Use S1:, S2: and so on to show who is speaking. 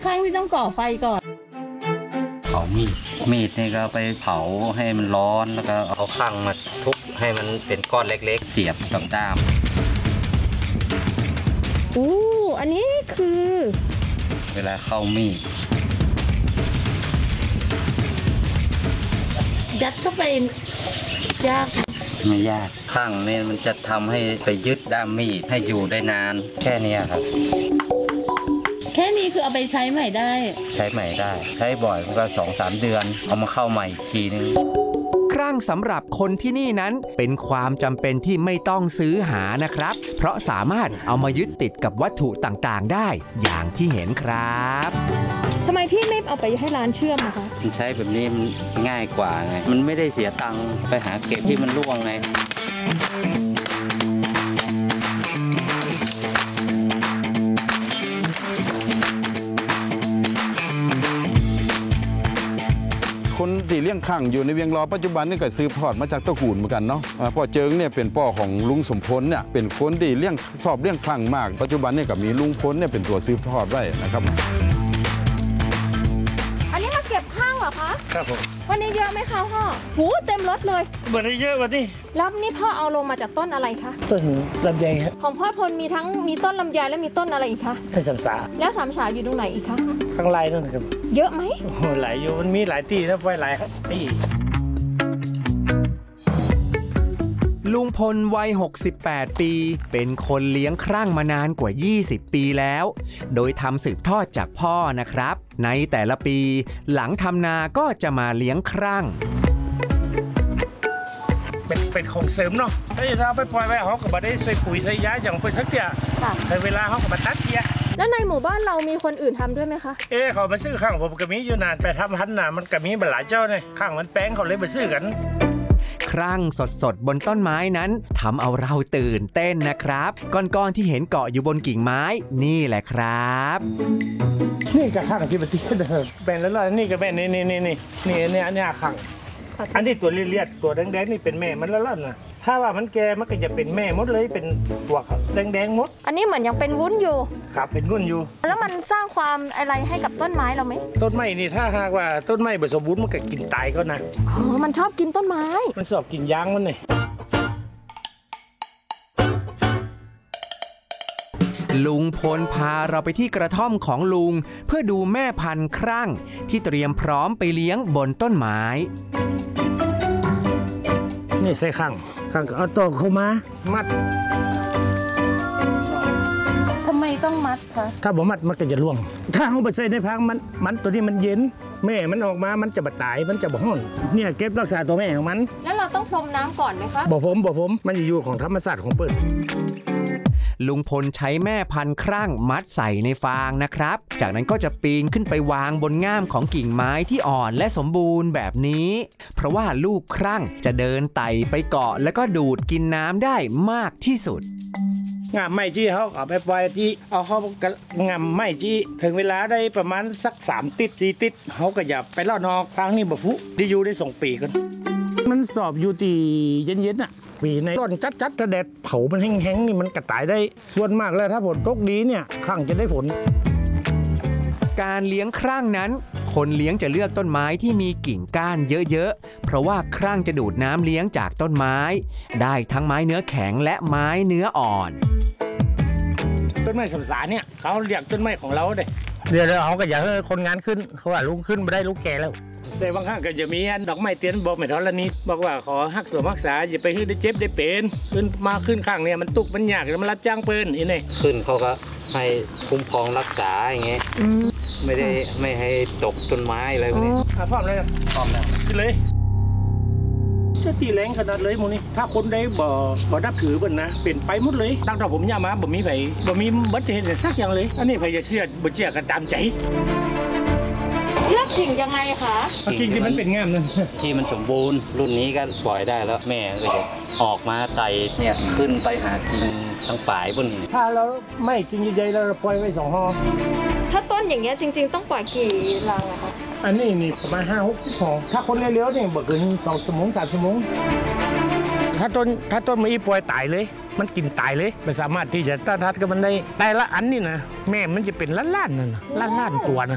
S1: ข้างที่ต้องก่อไฟก่อน
S2: เผามีดนี่ก็ไปเผาให้มันร้อนแล้วก็เอาข้างมาทุบให้มันเป็นก้อนเล็กๆเสียบกับด้าม
S3: อันนี้คือ
S2: เวลาเข้ามีด
S3: ยัดเข้าไปยาก
S2: ไม่ยากข้างนี่มันจะทำให้ไปยึดด้ามมีดให้อยู่ได้นานแค่นี้ครับ
S1: แค่นี้คือเอาไปใช้ใหม่ได้
S2: ใช้ใหม่ได้ใช้บ่อยมันก็ 2-3 เดือนเอามาเข้าใหม่อีกทีนึง
S4: ครั่งสำหรับคนที่นี่นั้นเป็นความจำเป็นที่ไม่ต้องซื้อหานะครับเพราะสามารถเอามายึดติดกับวัตถุต่างๆได้อย่างที่เห็นครับ
S3: ทำไมพี่ไม่เอาไปให้ร้านเชื่อมนะคะ
S2: มันใช้แบบนี้มันง่ายกว่าไงมันไม่ได้เสียตังค์ไปหาเก็บที่มันร่วงไง
S5: คนที่เลี้ยงครั่งอยู่ในเวียงรอปัจจุบันนี่ก็ซื้อพอดมาจากตระกูลเหมือนกันเนาะพ่อเจิงเนี่ยเป็นพ่อของลุงสมพลเนี่ยเป็นคนที่ชอบเลี้ยงครั่งมากปัจจุบันนี่ก็มีลุงพลเนี่ยเป็นตัวซื้อพอดไว้นะครับ
S3: อันนี้มาเก็บข้างเหรอคะ
S6: ครับผม
S3: วันนี้เยอะไหมคะพ่อหูเต็มรถเลย
S6: วันนี้เยอะวันนี้
S3: แล้วนี่พ่อเอาลงมาจากต้นอะไรคะ
S6: ต้นลำไยครับ
S3: ของพ่อพลมีต้นลำไยและมีต้นอะไรอีกคะ
S6: ต้นสามสา
S3: แล้วสามสาอยู่ตรงไหนอีกคะ
S6: ข้างไร่นั่นครับ
S3: เยอะไหม
S6: โอ้หลายอยู่มันมีหลายตีนะไว้หลายตี
S4: ลุงพลวัย68 ปีเป็นคนเลี้ยงครั่งมานานกว่า20 ปีแล้วโดยทำสืบทอดจากพ่อนะครับในแต่ละปีหลังทำนาก็จะมาเลี้ยงครั่ง
S6: เป็นของเสริมเนาะถ้าเราไปปล่อยไว้เขาก็มาได้ใส่ปุ๋ยใส่ยาอย่างเป็นสักเดียในเวลาเขาก็มาตัดเกีย
S3: แล้วในหมู่บ้านเรามีคนอื่นทำด้วยไหมคะ
S6: เขามาซื้อข้างผมก็มีอยู่นานไปทำพันนามันก็มีหลายเจ้าเนี่ยข้างมันแป้งเขาเลยมาซื้อกัน
S4: ครั่งสดๆบนต้นไม้นั้นทำเอาเราตื่นเต้นนะครับก้อนๆที่เห็นเกาะอยู่บนกิ่งไม้นี่แหละครับ
S6: นี่ก็ข้างที่มันติดเป็นแล้วนี่ก็แม่นี่ข้างอันนี้ตัวเลียดตัวแดงๆนี่เป็นแม่มันแล้วนะถ้าว่ามันแก่มันก็จะเป็นแม่มดเลยเป็นตัวแดงๆมด
S3: อันนี้เหมือนยังเป็นวุ้นอยู่
S6: ครับเป็นวุ้นอยู่
S3: แล้วมันสร้างความอะไรให้กับต้นไม้เราไหม
S6: ต้นไม้นี่ถ้าหากว่าต้นไม้ผสมวุ้นมันก็กินตายก็นะ
S3: มันชอบกินต้นไม้
S6: มันชอบกินยางมันนี่
S4: ลุงพลพาเราไปที่กระท่อมของลุงเพื่อดูแม่พันธุ์ครั่งที่เตรียมพร้อมไปเลี้ยงบนต้นไม้
S6: นี่ใส่ข้างเอาตัวเข้ามามัด
S3: ทำไมต้องมัดคะ
S6: ถ้าบ่มัดมันก็จะร่วงถ้าเอาไปใส่ในพังมันตัวนี้มันเย็นแม่มันออกมามันจะบาดตายมันจะบ่ห้อนเนี่ยเก็บรักษาตัวแม่ของมัน
S3: แล้วเราต้องพรมน้ำก่อนไหมคะ
S6: บ่ผมมันจะอยู่ของธรรมชาติของเปิ้ล
S4: ลุงพลใช้แม่พันธุ์ครั่งมัดใส่ในฟางนะครับจากนั้นก็จะปีนขึ้นไปวางบนง่ามของกิ่งไม้ที่อ่อนและสมบูรณ์แบบนี้เพราะว่าลูกครั่งจะเดินไต่ไปเกาะแล้วก็ดูดกินน้ำได้มากที่สุด
S6: งามไม้จี้เขาเอาไปปล่อยที่เอาเขางามไม้จี้ถึงเวลาได้ประมาณสัก3 ติด4 ติดเขาก็อย่าไปล่อนอกทางนี้บ่ฟุได้อยู่ได้2 ปีกันมันสอบอยู่ที่เย็นๆน่ะปีในต้นจัดๆถ้าแดดเผามันแห้งๆนี่มันกระต่ายได้ส่วนมากแล้วถ้าฝนตกดีเนี่ยครั่งจะได้ผล
S4: การเลี้ยงครั่งนั้นคนเลี้ยงจะเลือกต้นไม้ที่มีกิ่งก้านเยอะๆเพราะว่าครั่งจะดูดน้ำเลี้ยงจากต้นไม้ได้ทั้งไม้เนื้อแข็งและไม้เนื้ออ่อน
S6: ต้นไม้สมสารเนี่ยเขาเรียกต้นไม้ของเราเดี๋ยวเขาก็อยากให้คนงานขึ้นเขาว่าลุกขึ้นไม่ได้ลุกแก่แล้วแต่บางครั้งก็จะมีดอกไม้เตี้ยนบอกไม่เท่านี้บอกว่าขอฮักสวมรักษาอย่าไปขึ้นได้เจ็บได้เป็นขึ้นมาขึ้นข้างเนี่ยมันตุกมันยากแล้วมันรับจ้างเปิ้ลอีนี่
S2: ขึ้นเขาก็ให้คุ้มครองรักษาอย่างเงี้ยไม่ให้ตกต้นไม้อะไรพวกนี้
S6: พร้อมเลย
S2: พร้อมแล้ว
S6: ขึ้นเลยจะตีแรงขนาดเลยมูนี่ถ้าคนได้บ่นับถือเปิ้ลนะเปลี่ยนไปหมดเลยตั้งแต่ผมย่ามาบ่มีบัตรเห็นสักอย่างเลยอันนี้ไผจะเชื่อบ่เชื่อกันตามใจ
S3: เลือกกิ่งยังไงคะ
S6: กิ่งที่มันเป็นง่ามนั่น
S2: ที่มันสมบูรณ์รุ่นนี้ก็ปล่อยได้แล้วแม่ก็จะออกมาไต่เนี่ยขึ้นไปหากิ่งทั้งป่ายบน
S6: ถ้าเราไม่กิ่งใหญ่ๆเราปล่อยไว้2 ห่อ
S3: ถ้าต้นอย่างเงี้ยจริงๆต้องปล่อยกี่รังอะคะ
S6: อันนี้นี่ประมาณ5-60 ห่อถ้าคนเลี้ยวๆเนี่ยบ่เกิน2 ชั่วโมง 3 ชั่วโมงถ้าต้นมันอีปล่อยตายเลยมันกินตายเลยไม่สามารถที่จะต้านทานกับมันได้แต่ละอันนี่นะแม่มันจะเป็นล้านๆนั่นนะล้านตัวนะ